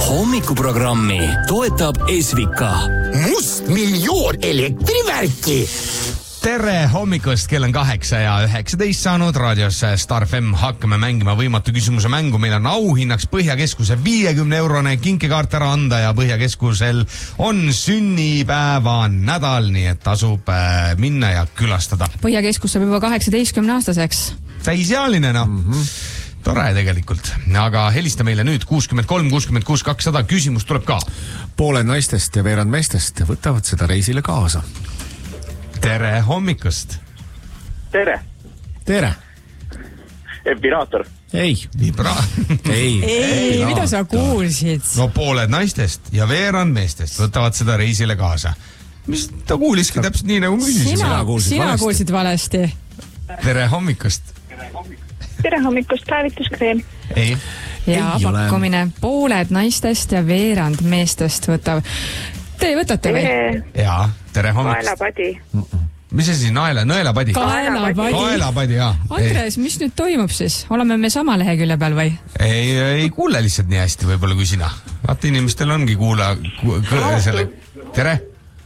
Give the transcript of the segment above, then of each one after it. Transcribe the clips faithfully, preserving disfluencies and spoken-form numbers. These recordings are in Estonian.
hommikuprogrammi toetab Esvika. Must miljoon elektrivärki. Tere hommikust, kell on kaheksa ja üheksateist saanud raadios Star F M. Hakkame mängima võimatu küsimuse mängu. Meil on auhinnaks Põhjakeskuse viiekümne eurone kinkekaart ära anda ja Põhjakeskusel on sünnipäeva nädal, nii et tasub minna ja külastada. Põhjakeskus saab juba kaheksateistkümne aastaseks. Täisealine, noh. Mm-hmm. Tore tegelikult. Aga helista meile nüüd kuuskümmend kolm kuuskümmend kuus kakssada. Küsimus tuleb ka. Pooled naistest ja veerand meestest võtavad seda reisile kaasa. Tere hommikust. Tere. Tere. Vibraator. Ei. Vibra... ei. Ei, mida sa kuulsid? No pooled naistest ja veerand meestest võtavad seda reisile kaasa. Mis ta kuuliski täpselt nii nagu küsisin? Sina, sina kuulsid valesti. Tere hommikust. Tere hommikust, päevituskreem. Ei. Ja ei pakkumine ole. Pooled naistest ja veerand meestest võtab. Te võtate või? Jaa, tere hommikust. Kaelapadi. Mis see siis? Naela, nõelapadi? Kaelapadi. Kaelapadi, jaa. Andres, mis nüüd toimub siis? Oleme me sama lehekülje peal või? Ei, ei kuule lihtsalt nii hästi võib-olla kui sina. Vaata inimestel ongi kuula... Ku, selle... Tere.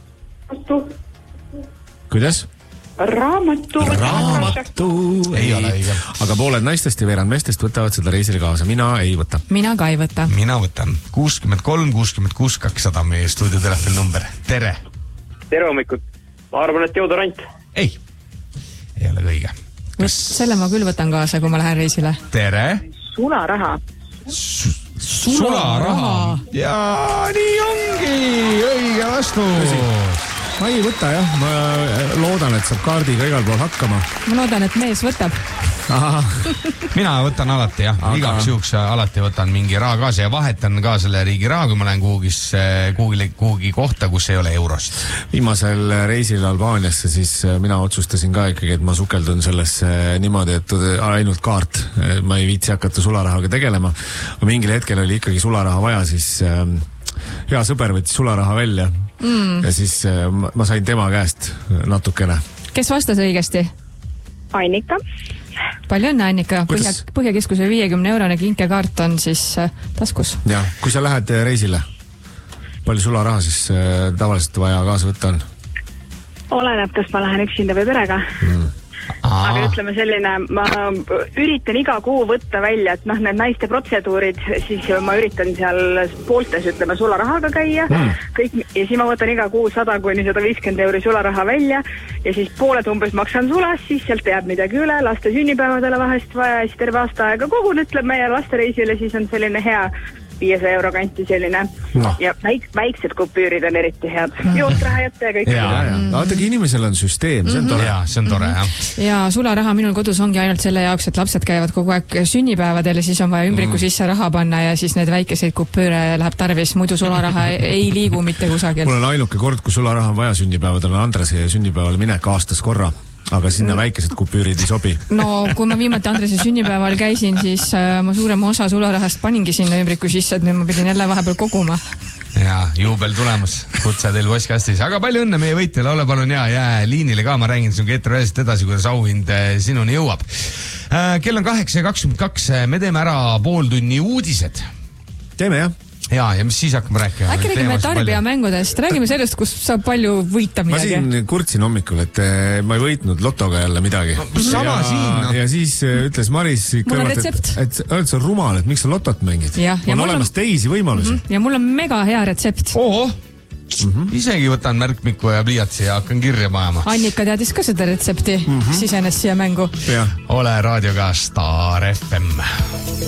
Kuidas? Raamatu. Raamatu. Ei, ei ole õige. Aga pooled naistest ja veerand meestest võtavad seda reisile kaasa. Mina ei võta. Mina ka ei võta. Mina võtan. kuuskümmend kolm kuuskümmend kuus kakssada meie stuudiotelefoni number. Tere. Tere hommikut. Ma arvan, et deodorant. Ei. Ei ole õige. Kas... Selle ma küll võtan kaasa, kui ma lähen reisile. Tere. Sularaha. Su... Sularaha. Ja nii ongi. Õige vastus. Ma ei võta, jah. Ma loodan, et saab kaardiga igal pool hakkama. Ma loodan, et mees võtab. Mina võtan alati, jah. Aga... Igaks juhuks alati võtan mingi raha kaasa ja vahetan ka selle riigi raha, kui ma lähen kuhugis, kuhugi, kuhugi kohta, kus ei ole eurost. Viimasel reisil Albaaniasse siis mina otsustasin ka ikkagi, et ma sukeldun sellesse niimoodi, et ainult kaart. Ma ei viitsi hakata sularahaga tegelema. Mingil hetkel oli ikkagi sularaha vaja, siis hea sõber võttis sularaha välja mm. ja siis ma sain tema käest natukene. Kes vastas õigesti? Annika. Palju õnne, Annika. Põhja, Põhjakeskuse viiekümne eurone kinkekaart on siis taskus. Ja, kui sa lähed reisile, palju sularaha siis tavaliselt vaja kaasa võtta on? Oleneb, kas ma lähen üksinda või perega. Mm. Aa. Aga ütleme selline, ma üritan iga kuu võtta välja, et noh, need naiste protseduurid, siis ma üritan seal pooltes, ütleme, sularahaga käia mm. kõik, ja siis ma võtan iga kuu sada kuni sada viiskümmend euri sularaha välja ja siis pooled umbes maksan sulas, siis sealt jääb midagi üle, laste sünnipäevadele vahest vaja, siis terve aasta aega kogun, ütleme, meie laste reisile, siis on selline hea viiesaja euro kanti selline no. ja väik, väiksed kupüürid on eriti head. Joostraha jätta ja kõik. Ja, ja. Vaatagi, inimesel on süsteem, see on tore. Ja, see on tore, jah. Ja sularaha minul kodus ongi ainult selle jaoks, et lapsed käivad kogu aeg sünnipäevadel ja siis on vaja ümbriku mm. sisse raha panna ja siis need väikeseid kupüüre läheb tarvis, muidu sularaha ei liigu mitte kusagil. Mul on ainuke kord, kui sularaha on vaja sünnipäevadel, on Andrese sünnipäeval minek aastas korra. Aga sinna väikesed kupüürid ei sobi. No, kui ma viimati Andrese sünnipäeval käisin, siis äh, ma suurema osa sularahast paningi sinna ümbriku sisse, et nüüd ma pidin jälle vahepeal koguma. Ja, juubel tulemus. Kutsa teil postkastis. Aga palju õnne meie võitjale, ole palun ja jää liinile ka. Ma räägin sinuga eetri ühest edasi, kuidas auhind sinuni jõuab. Äh, kell on kaheksa ja kakskümmend kaks. Me teeme ära pool tunni uudised. Teeme, jah. Ja, ja mis siis hakkame rääkima? Äkki räägime tarbijamängudest, räägime sellest, kus saab palju võita midagi. Ma siin kurtsin hommikul, et ma ei võitnud lotoga jälle midagi. No, sama ja, siin. No. Ja siis ütles Maris kõrvalt, et, et, et sa on rumal, et miks sa lotot mängid. Ja, ja on olemas on... teisi võimalusi. Mm -hmm. Ja mul on mega hea retsept. Oho, mm -hmm. isegi võtan märkmiku ja pliiatsi ja hakkan kirja majama. Annika teadis ka seda retsepti, mm -hmm. sisenes siia mängu. Ja. Ole raadioga Star F M.